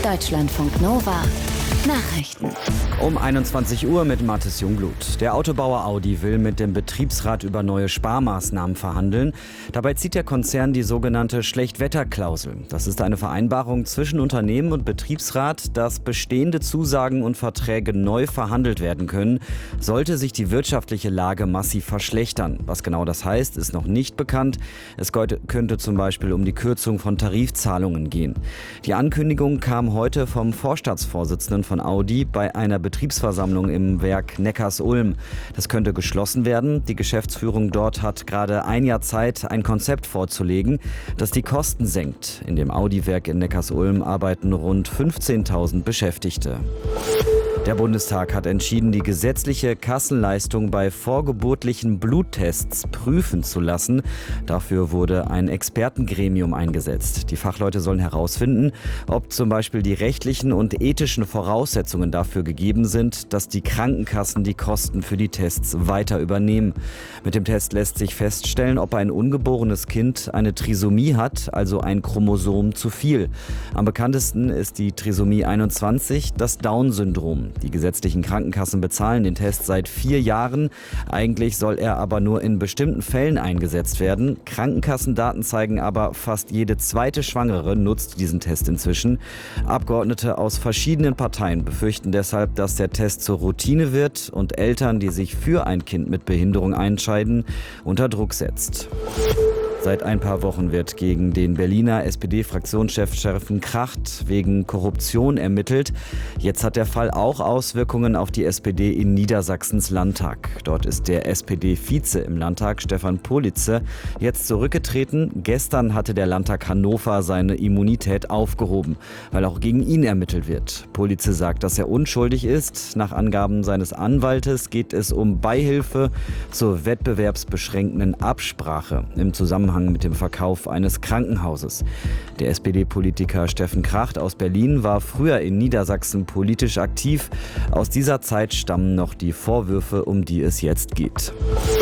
Deutschlandfunk Nova Nachrichten. Um 21 Uhr mit Mathis Jungblut. Der Autobauer Audi will mit dem Betriebsrat über neue Sparmaßnahmen verhandeln. Dabei zieht der Konzern die sogenannte Schlechtwetterklausel. Das ist eine Vereinbarung zwischen Unternehmen und Betriebsrat, dass bestehende Zusagen und Verträge neu verhandelt werden können, sollte sich die wirtschaftliche Lage massiv verschlechtern. Was genau das heißt, ist noch nicht bekannt. Es könnte zum Beispiel um die Kürzung von Tarifzahlungen gehen. Die Ankündigung kam heute vom Vorstandsvorsitzenden von Audi bei einer Betriebsversammlung im Werk Neckarsulm. Das könnte geschlossen werden. Die Geschäftsführung dort hat gerade ein Jahr Zeit, ein Konzept vorzulegen, das die Kosten senkt. In dem Audi-Werk in Neckarsulm arbeiten rund 15.000 Beschäftigte. Der Bundestag hat entschieden, die gesetzliche Kassenleistung bei vorgeburtlichen Bluttests prüfen zu lassen. Dafür wurde ein Expertengremium eingesetzt. Die Fachleute sollen herausfinden, ob zum Beispiel die rechtlichen und ethischen Voraussetzungen dafür gegeben sind, dass die Krankenkassen die Kosten für die Tests weiter übernehmen. Mit dem Test lässt sich feststellen, ob ein ungeborenes Kind eine Trisomie hat, also ein Chromosom zu viel. Am bekanntesten ist die Trisomie 21, das Down-Syndrom. Die gesetzlichen Krankenkassen bezahlen den Test seit 4 Jahren. Eigentlich soll er aber nur in bestimmten Fällen eingesetzt werden. Krankenkassendaten zeigen aber, fast jede zweite Schwangere nutzt diesen Test inzwischen. Abgeordnete aus verschiedenen Parteien befürchten deshalb, dass der Test zur Routine wird und Eltern, die sich für ein Kind mit Behinderung entscheiden, unter Druck setzt. Seit ein paar Wochen wird gegen den Berliner SPD-Fraktionschef Steffen Kracht wegen Korruption ermittelt. Jetzt hat der Fall auch Auswirkungen auf die SPD in Niedersachsens Landtag. Dort ist der SPD-Vize im Landtag, Stefan Politze, jetzt zurückgetreten. Gestern hatte der Landtag Hannover seine Immunität aufgehoben, weil auch gegen ihn ermittelt wird. Politze sagt, dass er unschuldig ist. Nach Angaben seines Anwaltes geht es um Beihilfe zur wettbewerbsbeschränkenden Absprache im Zusammenhang mit dem Verkauf eines Krankenhauses. Der SPD-Politiker Steffen Kracht aus Berlin war früher in Niedersachsen politisch aktiv. Aus dieser Zeit stammen noch die Vorwürfe, um die es jetzt geht.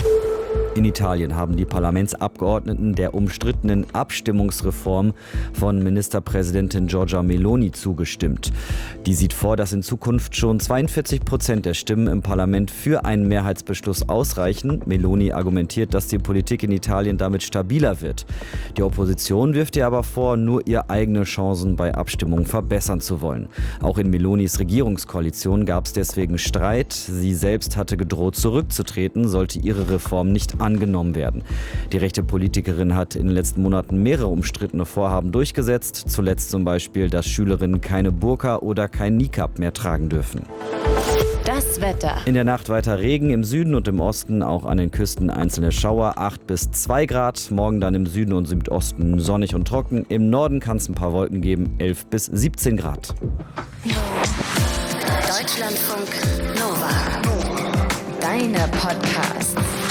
In Italien haben die Parlamentsabgeordneten der umstrittenen Abstimmungsreform von Ministerpräsidentin Giorgia Meloni zugestimmt. Die sieht vor, dass in Zukunft schon 42% der Stimmen im Parlament für einen Mehrheitsbeschluss ausreichen. Meloni argumentiert, dass die Politik in Italien damit stabiler wird. Die Opposition wirft ihr aber vor, nur ihre eigenen Chancen bei Abstimmungen verbessern zu wollen. Auch in Melonis Regierungskoalition gab es deswegen Streit. Sie selbst hatte gedroht, zurückzutreten, sollte ihre Reform nicht angenommen werden. Die rechte Politikerin hat in den letzten Monaten mehrere umstrittene Vorhaben durchgesetzt. Zuletzt zum Beispiel, dass Schülerinnen keine Burka oder kein Nikab mehr tragen dürfen. Das Wetter. In der Nacht weiter Regen, im Süden und im Osten, auch an den Küsten einzelne Schauer, 8 bis 2 Grad. Morgen dann im Süden und Südosten sonnig und trocken. Im Norden kann es ein paar Wolken geben, 11 bis 17 Grad. Deutschlandfunk Nova. Deine Podcasts.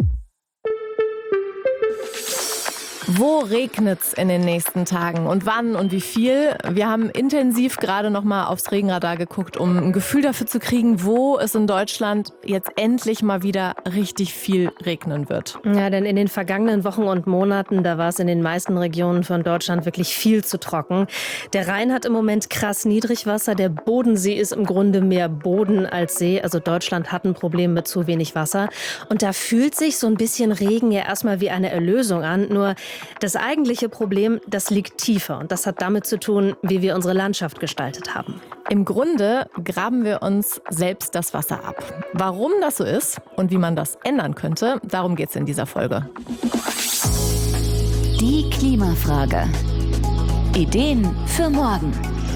Wo regnet's in den nächsten Tagen und wann und wie viel? Wir haben intensiv gerade noch mal aufs Regenradar geguckt, um ein Gefühl dafür zu kriegen, wo es in Deutschland jetzt endlich mal wieder richtig viel regnen wird. Ja, denn in den vergangenen Wochen und Monaten, da war es in den meisten Regionen von Deutschland wirklich viel zu trocken. Der Rhein hat im Moment krass Niedrigwasser, der Bodensee ist im Grunde mehr Boden als See. Also Deutschland hat ein Problem mit zu wenig Wasser. Und da fühlt sich so ein bisschen Regen ja erstmal wie eine Erlösung an, nur das eigentliche Problem, das liegt tiefer und das hat damit zu tun, wie wir unsere Landschaft gestaltet haben. Im Grunde graben wir uns selbst das Wasser ab. Warum das so ist und wie man das ändern könnte, darum geht es in dieser Folge. Die Klimafrage. Ideen für morgen.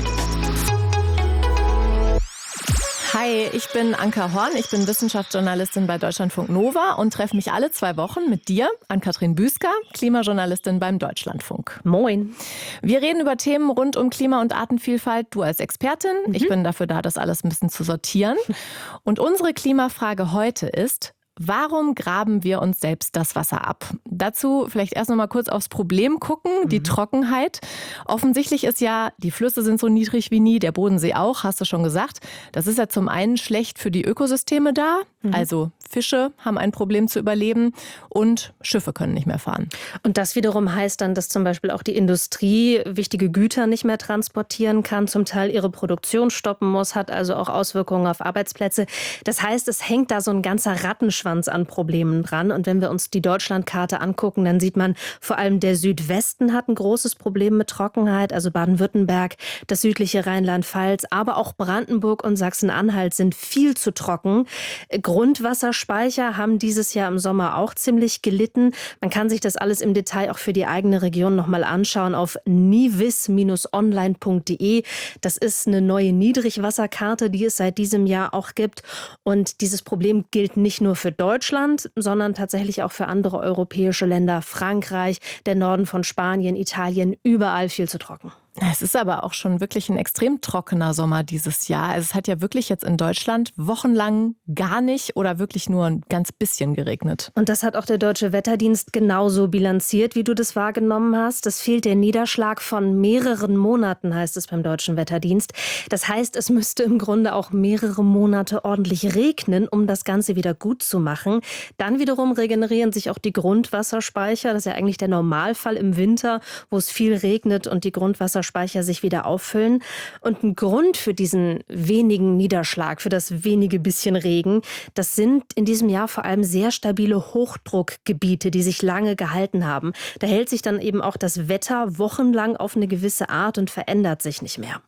Hi, ich bin Anka Horn, ich bin Wissenschaftsjournalistin bei Deutschlandfunk Nova und treffe mich alle 2 Wochen mit dir, Ann-Kathrin Büsker, Klimajournalistin beim Deutschlandfunk. Moin. Wir reden über Themen rund um Klima- und Artenvielfalt, du als Expertin. Ich bin dafür da, das alles ein bisschen zu sortieren. Und unsere Klimafrage heute ist: Warum graben wir uns selbst das Wasser ab? Dazu vielleicht erst noch mal kurz aufs Problem gucken, die Trockenheit. Offensichtlich ist ja, die Flüsse sind so niedrig wie nie, der Bodensee auch, hast du schon gesagt. Das ist ja zum einen schlecht für die Ökosysteme da, also Fische haben ein Problem zu überleben und Schiffe können nicht mehr fahren. Und das wiederum heißt dann, dass zum Beispiel auch die Industrie wichtige Güter nicht mehr transportieren kann, zum Teil ihre Produktion stoppen muss, hat also auch Auswirkungen auf Arbeitsplätze. Das heißt, es hängt da so ein ganzer Rattenschwanz an Problemen dran. Und wenn wir uns die Deutschlandkarte angucken, dann sieht man, vor allem der Südwesten hat ein großes Problem mit Trockenheit, also Baden-Württemberg, das südliche Rheinland-Pfalz, aber auch Brandenburg und Sachsen-Anhalt sind viel zu trocken. Grundwasserspeicher haben dieses Jahr im Sommer auch ziemlich gelitten. Man kann sich das alles im Detail auch für die eigene Region nochmal anschauen auf nivis-online.de. Das ist eine neue Niedrigwasserkarte, die es seit diesem Jahr auch gibt. Und dieses Problem gilt nicht nur für Deutschland, sondern tatsächlich auch für andere europäische Länder. Frankreich, der Norden von Spanien, Italien, überall viel zu trocken. Es ist aber auch schon wirklich ein extrem trockener Sommer dieses Jahr. Also es hat ja wirklich jetzt in Deutschland wochenlang gar nicht oder wirklich nur ein ganz bisschen geregnet. Und das hat auch der Deutsche Wetterdienst genauso bilanziert, wie du das wahrgenommen hast. Es fehlt der Niederschlag von mehreren Monaten, heißt es beim Deutschen Wetterdienst. Das heißt, es müsste im Grunde auch mehrere Monate ordentlich regnen, um das Ganze wieder gut zu machen. Dann wiederum regenerieren sich auch die Grundwasserspeicher. Das ist ja eigentlich der Normalfall im Winter, wo es viel regnet und die Grundwasserspeicher sich wieder auffüllen. Und ein Grund für diesen wenigen Niederschlag, für das wenige bisschen Regen, das sind in diesem Jahr vor allem sehr stabile Hochdruckgebiete, die sich lange gehalten haben. Da hält sich dann eben auch das Wetter wochenlang auf eine gewisse Art und verändert sich nicht mehr.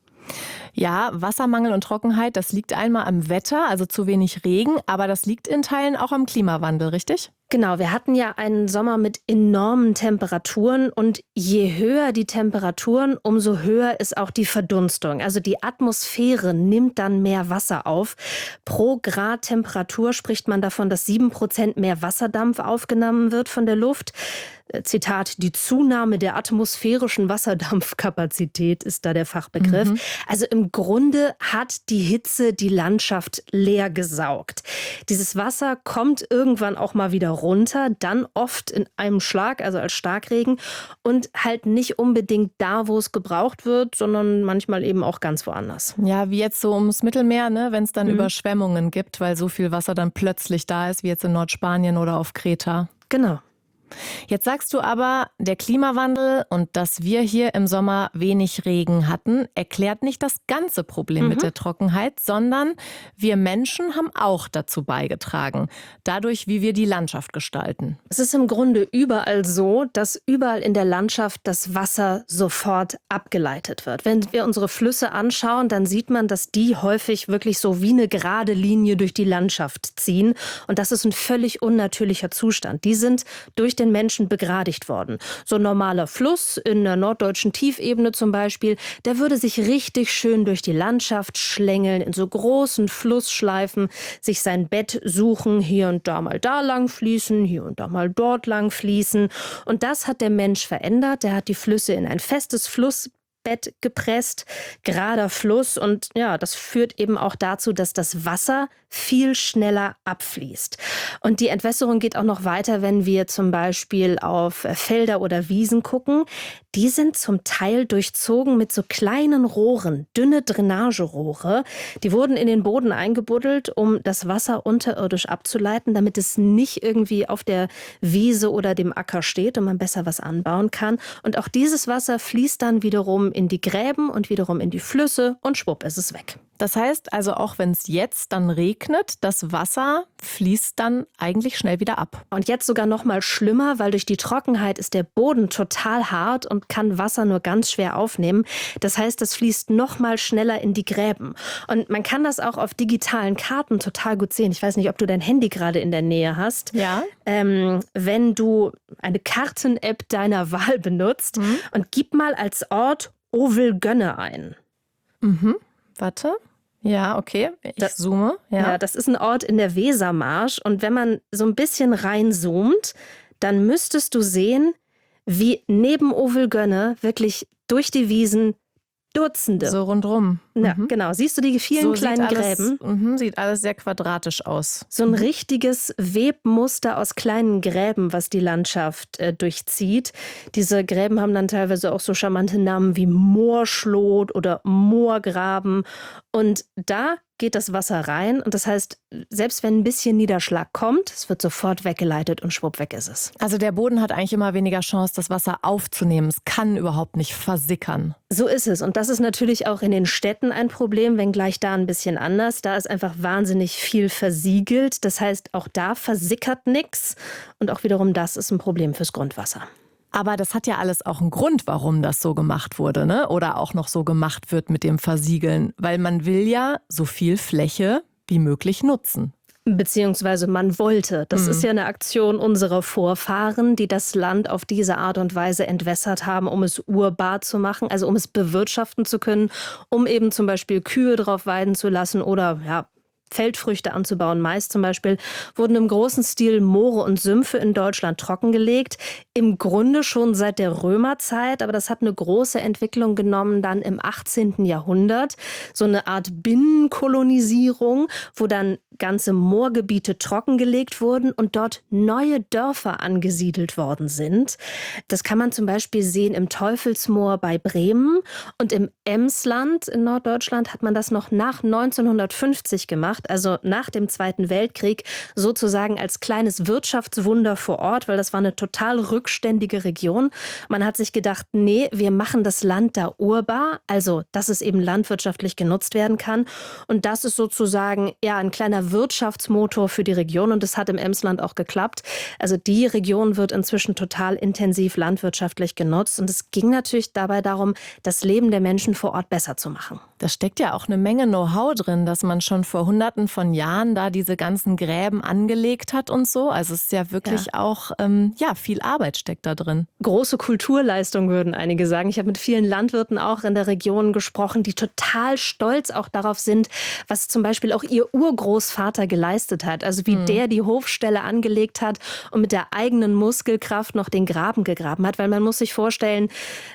Ja, Wassermangel und Trockenheit, das liegt einmal am Wetter, also zu wenig Regen, aber das liegt in Teilen auch am Klimawandel, richtig? Genau, wir hatten ja einen Sommer mit enormen Temperaturen und je höher die Temperaturen, umso höher ist auch die Verdunstung. Also die Atmosphäre nimmt dann mehr Wasser auf. Pro Grad Temperatur spricht man davon, dass 7% mehr Wasserdampf aufgenommen wird von der Luft. Zitat, die Zunahme der atmosphärischen Wasserdampfkapazität ist da der Fachbegriff. Also im Grunde hat die Hitze die Landschaft leer gesaugt. Dieses Wasser kommt irgendwann auch mal wieder runter, dann oft in einem Schlag, also als Starkregen und halt nicht unbedingt da, wo es gebraucht wird, sondern manchmal eben auch ganz woanders. Ja, wie jetzt so ums Mittelmeer, ne, wenn es dann Überschwemmungen gibt, weil so viel Wasser dann plötzlich da ist, wie jetzt in Nordspanien oder auf Kreta. Genau. Jetzt sagst du aber, der Klimawandel und dass wir hier im Sommer wenig Regen hatten, erklärt nicht das ganze Problem mit der Trockenheit, sondern wir Menschen haben auch dazu beigetragen, dadurch, wie wir die Landschaft gestalten. Es ist im Grunde überall so, dass überall in der Landschaft das Wasser sofort abgeleitet wird. Wenn wir unsere Flüsse anschauen, dann sieht man, dass die häufig wirklich so wie eine gerade Linie durch die Landschaft ziehen. Und das ist ein völlig unnatürlicher Zustand. Die sind durch den Menschen begradigt worden. So ein normaler Fluss in der norddeutschen Tiefebene zum Beispiel, der würde sich richtig schön durch die Landschaft schlängeln, in so großen Flussschleifen, sich sein Bett suchen, hier und da mal da lang fließen, hier und da mal dort lang fließen. Und das hat der Mensch verändert. Der hat die Flüsse in ein festes Flussbett gepresst, gerader Fluss. Und ja, das führt eben auch dazu, dass das Wasser viel schneller abfließt. Und die Entwässerung geht auch noch weiter, wenn wir zum Beispiel auf Felder oder Wiesen gucken. Die sind zum Teil durchzogen mit so kleinen Rohren, dünne Drainagerohre. Die wurden in den Boden eingebuddelt, um das Wasser unterirdisch abzuleiten, damit es nicht irgendwie auf der Wiese oder dem Acker steht und man besser was anbauen kann. Und auch dieses Wasser fließt dann wiederum in die Gräben und wiederum in die Flüsse und schwupp ist es weg. Das heißt also, auch wenn es jetzt dann regnet, das Wasser fließt dann eigentlich schnell wieder ab. Und jetzt sogar noch mal schlimmer, weil durch die Trockenheit ist der Boden total hart und kann Wasser nur ganz schwer aufnehmen. Das heißt, das fließt noch mal schneller in die Gräben. Und man kann das auch auf digitalen Karten total gut sehen. Ich weiß nicht, ob du dein Handy gerade in der Nähe hast. Ja. Wenn du eine Karten-App deiner Wahl benutzt und gib mal als Ort Ovelgönne ein. Warte. Ja, okay. Ich zoome. Ja, das ist ein Ort in der Wesermarsch. Und wenn man so ein bisschen reinzoomt, dann müsstest du sehen, wie neben Ovelgönne wirklich durch die Wiesen Dutzende. So rundrum. Ja, genau. Siehst du die vielen kleinen Gräben? Sieht alles sehr quadratisch aus. So ein richtiges Webmuster aus kleinen Gräben, was die Landschaft durchzieht. Diese Gräben haben dann teilweise auch so charmante Namen wie Moorschlot oder Moorgraben. Und da geht das Wasser rein. Und das heißt, selbst wenn ein bisschen Niederschlag kommt, es wird sofort weggeleitet und schwupp, weg ist es. Also der Boden hat eigentlich immer weniger Chance, das Wasser aufzunehmen. Es kann überhaupt nicht versickern. So ist es. Und das ist natürlich auch in den Städten ein Problem, wenngleich da ein bisschen anders. Da ist einfach wahnsinnig viel versiegelt. Das heißt, auch da versickert nichts. Und auch wiederum das ist ein Problem fürs Grundwasser. Aber das hat ja alles auch einen Grund, warum das so gemacht wurde, ne? Oder auch noch so gemacht wird mit dem Versiegeln. Weil man will ja so viel Fläche wie möglich nutzen. Beziehungsweise man wollte. Das ist ja eine Aktion unserer Vorfahren, die das Land auf diese Art und Weise entwässert haben, um es urbar zu machen, also um es bewirtschaften zu können, um eben zum Beispiel Kühe drauf weiden zu lassen oder Feldfrüchte anzubauen. Mais zum Beispiel, wurden im großen Stil Moore und Sümpfe in Deutschland trockengelegt. Im Grunde schon seit der Römerzeit, aber das hat eine große Entwicklung genommen dann im 18. Jahrhundert. So eine Art Binnenkolonisierung, wo dann ganze Moorgebiete trockengelegt wurden und dort neue Dörfer angesiedelt worden sind. Das kann man zum Beispiel sehen im Teufelsmoor bei Bremen und im Emsland in Norddeutschland hat man das noch nach 1950 gemacht, also nach dem Zweiten Weltkrieg, sozusagen als kleines Wirtschaftswunder vor Ort, weil das war eine total rückständige Region. Man hat sich gedacht, nee, wir machen das Land da urbar, also dass es eben landwirtschaftlich genutzt werden kann. Und das ist sozusagen ein kleiner Wirtschaftsmotor für die Region und das hat im Emsland auch geklappt. Also die Region wird inzwischen total intensiv landwirtschaftlich genutzt und es ging natürlich dabei darum, das Leben der Menschen vor Ort besser zu machen. Da steckt ja auch eine Menge Know-how drin, dass man schon vor Hunderten von Jahren da diese ganzen Gräben angelegt hat und so. Also es ist ja wirklich auch, viel Arbeit steckt da drin. Große Kulturleistung, würden einige sagen. Ich habe mit vielen Landwirten auch in der Region gesprochen, die total stolz auch darauf sind, was zum Beispiel auch ihr Urgroßvater geleistet hat. Also wie der die Hofställe angelegt hat und mit der eigenen Muskelkraft noch den Graben gegraben hat. Weil man muss sich vorstellen,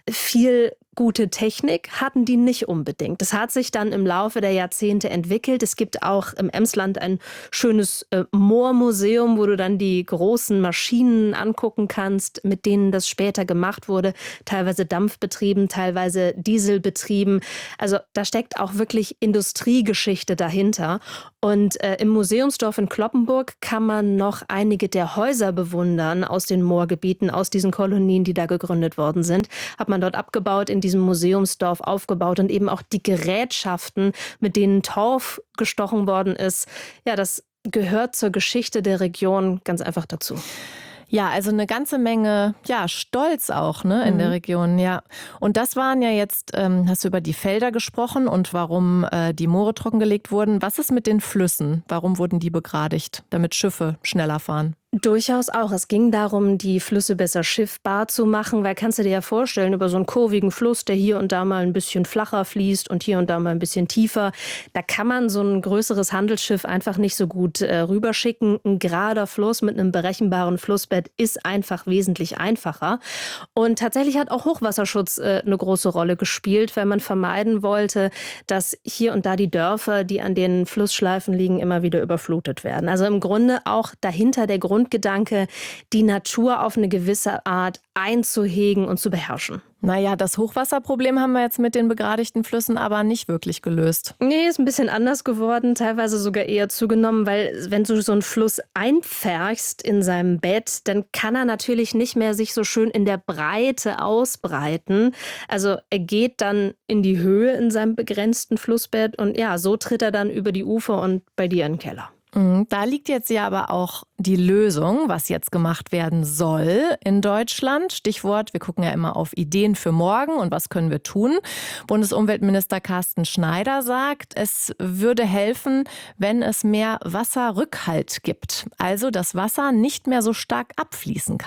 viel gute Technik hatten die nicht unbedingt. Das hat sich dann im Laufe der Jahrzehnte entwickelt. Es gibt auch im Emsland ein schönes Moormuseum, wo du dann die großen Maschinen angucken kannst, mit denen das später gemacht wurde. Teilweise dampfbetrieben, teilweise dieselbetrieben. Also da steckt auch wirklich Industriegeschichte dahinter. Und im Museumsdorf in Cloppenburg kann man noch einige der Häuser bewundern aus den Moorgebieten, aus diesen Kolonien, die da gegründet worden sind. Hat man dort abgebaut, in diesem Museumsdorf aufgebaut und eben auch die Gerätschaften, mit denen Torf gestochen worden ist. Ja, das gehört zur Geschichte der Region ganz einfach dazu. Ja, also eine ganze Menge, Stolz auch, ne, in der Region, ja. Und das waren ja jetzt, hast du über die Felder gesprochen und warum die Moore trockengelegt wurden. Was ist mit den Flüssen? Warum wurden die begradigt, damit Schiffe schneller fahren? Durchaus auch. Es ging darum, die Flüsse besser schiffbar zu machen, weil kannst du dir ja vorstellen, über so einen kurvigen Fluss, der hier und da mal ein bisschen flacher fließt und hier und da mal ein bisschen tiefer, da kann man so ein größeres Handelsschiff einfach nicht so gut rüberschicken. Ein gerader Fluss mit einem berechenbaren Flussbett ist einfach wesentlich einfacher. Und tatsächlich hat auch Hochwasserschutz eine große Rolle gespielt, weil man vermeiden wollte, dass hier und da die Dörfer, die an den Flussschleifen liegen, immer wieder überflutet werden. Also im Grunde auch dahinter der Grundgedanke, die Natur auf eine gewisse Art einzuhegen und zu beherrschen. Naja, das Hochwasserproblem haben wir jetzt mit den begradigten Flüssen aber nicht wirklich gelöst. Nee, ist ein bisschen anders geworden, teilweise sogar eher zugenommen, weil wenn du so einen Fluss einpferchst in seinem Bett, dann kann er natürlich nicht mehr sich so schön in der Breite ausbreiten. Also er geht dann in die Höhe in seinem begrenzten Flussbett und so tritt er dann über die Ufer und bei dir in den Keller. Da liegt jetzt ja aber auch die Lösung, was jetzt gemacht werden soll in Deutschland. Stichwort, wir gucken ja immer auf Ideen für morgen und was können wir tun. Bundesumweltminister Carsten Schneider sagt, es würde helfen, wenn es mehr Wasserrückhalt gibt. Also das Wasser nicht mehr so stark abfließen kann.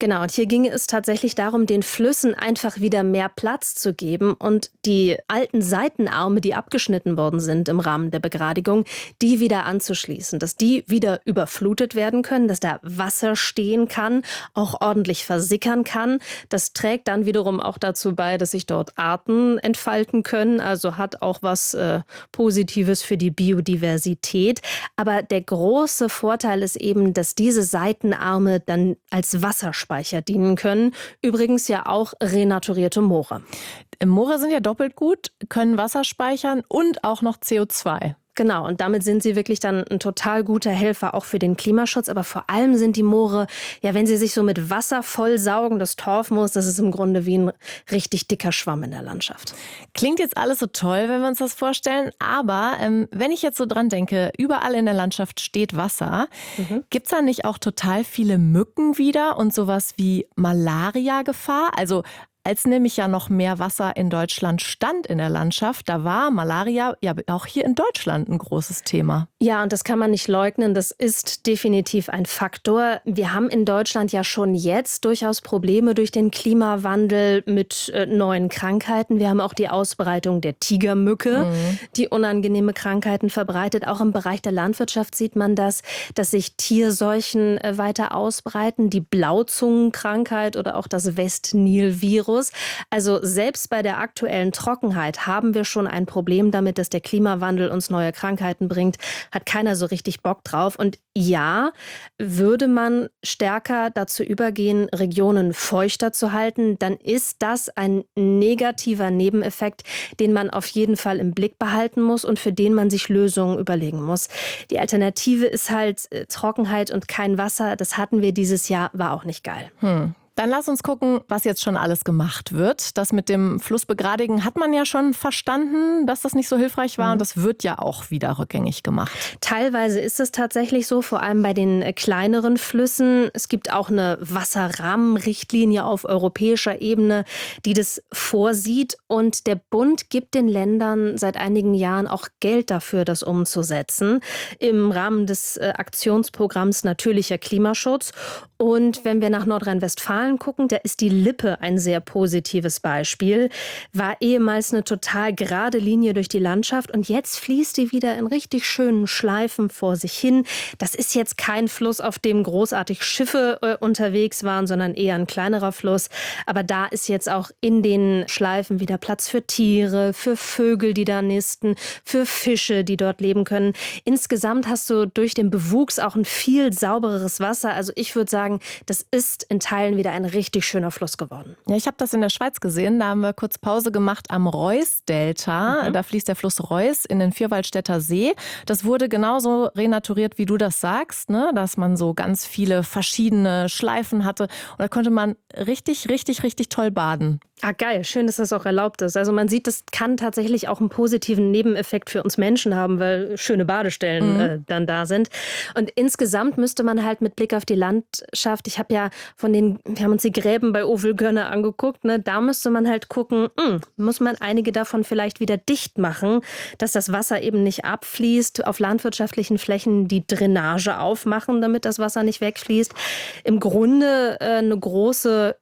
Genau, und hier ginge es tatsächlich darum, den Flüssen einfach wieder mehr Platz zu geben und die alten Seitenarme, die abgeschnitten worden sind im Rahmen der Begradigung, die wieder anzuschließen, dass die wieder überflutet werden können, dass da Wasser stehen kann, auch ordentlich versickern kann. Das trägt dann wiederum auch dazu bei, dass sich dort Arten entfalten können, also hat auch was Positives für die Biodiversität. Aber der große Vorteil ist eben, dass diese Seitenarme dann als Wasserspeicher dienen können. Übrigens ja auch renaturierte Moore. Moore sind ja doppelt gut, können Wasser speichern und auch noch CO2. Genau, und damit sind sie wirklich dann ein total guter Helfer auch für den Klimaschutz. Aber vor allem sind die Moore, ja, wenn sie sich so mit Wasser vollsaugen, das Torfmoos, das ist im Grunde wie ein richtig dicker Schwamm in der Landschaft. Klingt jetzt alles so toll, wenn wir uns das vorstellen. Aber wenn ich jetzt so dran denke, überall in der Landschaft steht Wasser. Gibt's da nicht auch total viele Mücken wieder und sowas wie Malaria-Gefahr? Also als nämlich ja noch mehr Wasser in Deutschland stand in der Landschaft, da war Malaria ja auch hier in Deutschland ein großes Thema. Ja, und das kann man nicht leugnen. Das ist definitiv ein Faktor. Wir haben in Deutschland ja schon jetzt durchaus Probleme durch den Klimawandel mit neuen Krankheiten. Wir haben auch die Ausbreitung der Tigermücke, die unangenehme Krankheiten verbreitet. Auch im Bereich der Landwirtschaft sieht man das, dass sich Tierseuchen weiter ausbreiten. Die Blauzungenkrankheit oder auch das Westnil-Virus. Also selbst bei der aktuellen Trockenheit haben wir schon ein Problem damit, dass der Klimawandel uns neue Krankheiten bringt. Hat keiner so richtig Bock drauf. Und ja, würde man stärker dazu übergehen, Regionen feuchter zu halten, dann ist das ein negativer Nebeneffekt, den man auf jeden Fall im Blick behalten muss und für den man sich Lösungen überlegen muss. Die Alternative ist halt Trockenheit und kein Wasser. Das hatten wir dieses Jahr, war auch nicht geil. Dann lass uns gucken, was jetzt schon alles gemacht wird. Das mit dem Flussbegradigen hat man ja schon verstanden, dass das nicht so hilfreich war. Und das wird ja auch wieder rückgängig gemacht. Teilweise ist es tatsächlich so, vor allem bei den kleineren Flüssen. Es gibt auch eine Wasserrahmenrichtlinie auf europäischer Ebene, die das vorsieht. Und der Bund gibt den Ländern seit einigen Jahren auch Geld dafür, das umzusetzen. Im Rahmen des Aktionsprogramms Natürlicher Klimaschutz. Und wenn wir nach Nordrhein-Westfalen gucken, da ist die Lippe ein sehr positives Beispiel. War ehemals eine total gerade Linie durch die Landschaft und jetzt fließt die wieder in richtig schönen Schleifen vor sich hin. Das ist jetzt kein Fluss, auf dem großartig Schiffe unterwegs waren, sondern eher ein kleinerer Fluss. Aber da ist jetzt auch in den Schleifen wieder Platz für Tiere, für Vögel, die da nisten, für Fische, die dort leben können. Insgesamt hast du durch den Bewuchs auch ein viel saubereres Wasser. Also ich würde sagen, das ist in Teilen wieder ein richtig schöner Fluss geworden. Ja, ich habe das in der Schweiz gesehen. Da haben wir kurz Pause gemacht am Reuss-Delta. Da fließt der Fluss Reuss in den Vierwaldstätter See. Das wurde genauso renaturiert, wie du das sagst, ne? Dass man so ganz viele verschiedene Schleifen hatte. Und da konnte man richtig toll baden. Ah, geil. Schön, dass das auch erlaubt ist. Also man sieht, das kann tatsächlich auch einen positiven Nebeneffekt für uns Menschen haben, weil schöne Badestellen dann da sind. Und insgesamt müsste man halt mit Blick auf die Landschaft, wir haben uns die Gräben bei Ovelgönne angeguckt, ne? Da müsste man halt gucken, muss man einige davon vielleicht wieder dicht machen, dass das Wasser eben nicht abfließt, auf landwirtschaftlichen Flächen die Drainage aufmachen, damit das Wasser nicht wegfließt. Im Grunde eine große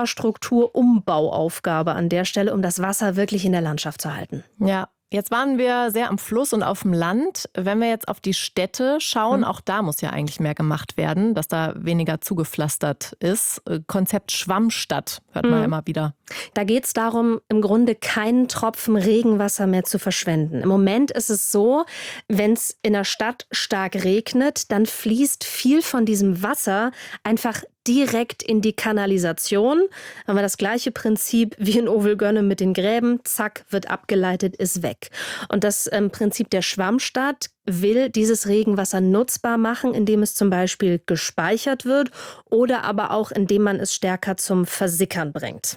Infrastrukturumbauaufgabe an der Stelle, um das Wasser wirklich in der Landschaft zu halten. Ja. Jetzt waren wir sehr am Fluss und auf dem Land. Wenn wir jetzt auf die Städte schauen, auch da muss ja eigentlich mehr gemacht werden, dass da weniger zugepflastert ist. Konzept Schwammstadt hört man ja immer wieder. Da geht es darum, im Grunde keinen Tropfen Regenwasser mehr zu verschwenden. Im Moment ist es so, wenn es in der Stadt stark regnet, dann fließt viel von diesem Wasser einfach direkt in die Kanalisation. Haben wir das gleiche Prinzip wie in Ovelgönne mit den Gräben. Zack, wird abgeleitet, ist weg. Und das Prinzip der Schwammstadt will dieses Regenwasser nutzbar machen, indem es zum Beispiel gespeichert wird oder aber auch indem man es stärker zum Versickern bringt.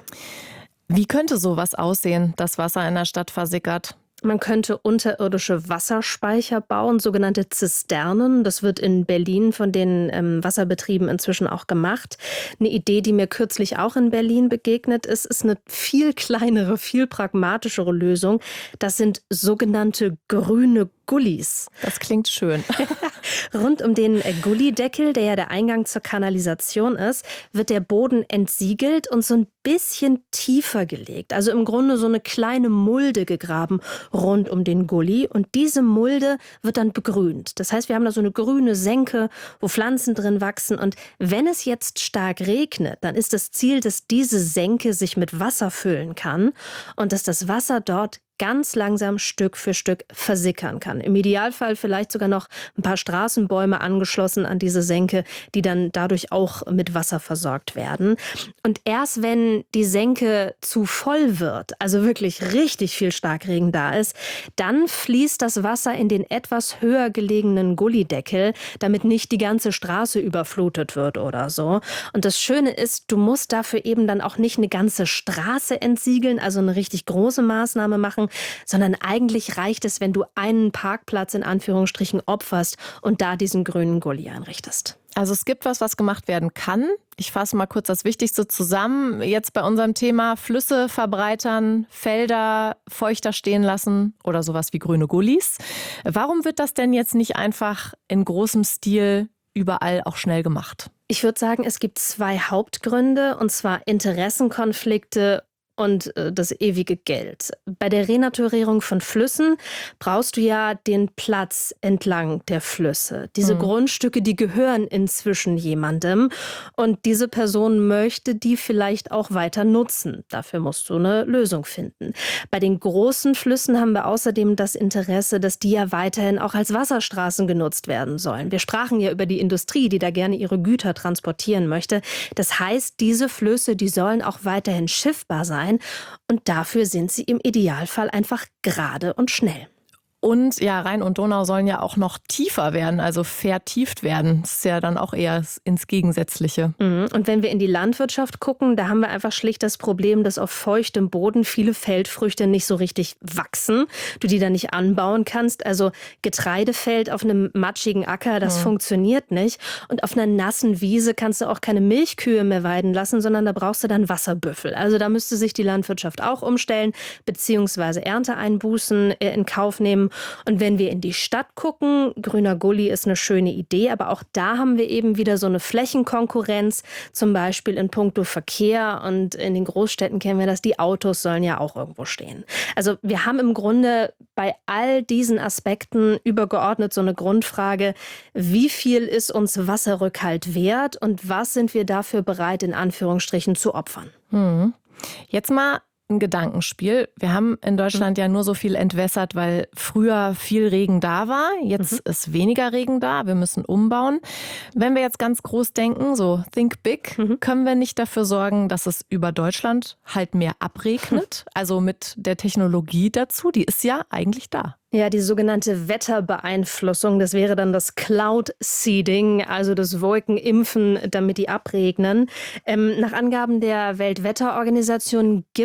Wie könnte sowas aussehen, das Wasser in der Stadt versickert? Man könnte unterirdische Wasserspeicher bauen, sogenannte Zisternen. Das wird in Berlin von den Wasserbetrieben inzwischen auch gemacht. Eine Idee, die mir kürzlich auch in Berlin begegnet ist eine viel kleinere, viel pragmatischere Lösung. Das sind sogenannte grüne Gullis. Das klingt schön. Rund um den Gullydeckel, der ja der Eingang zur Kanalisation ist, wird der Boden entsiegelt und so ein bisschen tiefer gelegt. Also im Grunde so eine kleine Mulde gegraben rund um den Gully. Und diese Mulde wird dann begrünt. Das heißt, wir haben da so eine grüne Senke, wo Pflanzen drin wachsen. Und wenn es jetzt stark regnet, dann ist das Ziel, dass diese Senke sich mit Wasser füllen kann und dass das Wasser dort ganz langsam Stück für Stück versickern kann. Im Idealfall vielleicht sogar noch ein paar Straßenbäume angeschlossen an diese Senke, die dann dadurch auch mit Wasser versorgt werden. Und erst wenn die Senke zu voll wird, also wirklich richtig viel Starkregen da ist, dann fließt das Wasser in den etwas höher gelegenen Gullydeckel, damit nicht die ganze Straße überflutet wird oder so. Und das Schöne ist, du musst dafür eben dann auch nicht eine ganze Straße entsiegeln, also eine richtig große Maßnahme machen, sondern eigentlich reicht es, wenn du einen Parkplatz in Anführungsstrichen opferst und da diesen grünen Gully einrichtest. Also es gibt was gemacht werden kann. Ich fasse mal kurz das Wichtigste zusammen. Jetzt bei unserem Thema Flüsse verbreitern, Felder feuchter stehen lassen oder sowas wie grüne Gullis. Warum wird das denn jetzt nicht einfach in großem Stil überall auch schnell gemacht? Ich würde sagen, es gibt zwei Hauptgründe, und zwar Interessenkonflikte und das ewige Geld. Bei der Renaturierung von Flüssen brauchst du ja den Platz entlang der Flüsse. Diese Grundstücke, die gehören inzwischen jemandem und diese Person möchte die vielleicht auch weiter nutzen. Dafür musst du eine Lösung finden. Bei den großen Flüssen haben wir außerdem das Interesse, dass die ja weiterhin auch als Wasserstraßen genutzt werden sollen. Wir sprachen ja über die Industrie, die da gerne ihre Güter transportieren möchte. Das heißt, diese Flüsse, die sollen auch weiterhin schiffbar sein. Und dafür sind sie im Idealfall einfach gerade und schnell. Und ja, Rhein und Donau sollen ja auch noch tiefer werden, also vertieft werden. Das ist ja dann auch eher ins Gegensätzliche. Und wenn wir in die Landwirtschaft gucken, da haben wir einfach schlicht das Problem, dass auf feuchtem Boden viele Feldfrüchte nicht so richtig wachsen. Du die dann nicht anbauen kannst. Also Getreidefeld auf einem matschigen Acker, das funktioniert nicht. Und auf einer nassen Wiese kannst du auch keine Milchkühe mehr weiden lassen, sondern da brauchst du dann Wasserbüffel. Also da müsste sich die Landwirtschaft auch umstellen, beziehungsweise Ernteeinbußen in Kauf nehmen. Und wenn wir in die Stadt gucken, grüner Gully ist eine schöne Idee, aber auch da haben wir eben wieder so eine Flächenkonkurrenz, zum Beispiel in puncto Verkehr, und in den Großstädten kennen wir das, die Autos sollen ja auch irgendwo stehen. Also wir haben im Grunde bei all diesen Aspekten übergeordnet so eine Grundfrage: Wie viel ist uns Wasserrückhalt wert und was sind wir dafür bereit, in Anführungsstrichen zu opfern? Jetzt mal ein Gedankenspiel. Wir haben in Deutschland ja nur so viel entwässert, weil früher viel Regen da war. Jetzt ist weniger Regen da. Wir müssen umbauen. Wenn wir jetzt ganz groß denken, so think big, können wir nicht dafür sorgen, dass es über Deutschland halt mehr abregnet? Also mit der Technologie dazu, die ist ja eigentlich da. Ja, die sogenannte Wetterbeeinflussung, das wäre dann das Cloud Seeding, also das Wolkenimpfen, damit die abregnen. Nach Angaben der Weltwetterorganisation gibt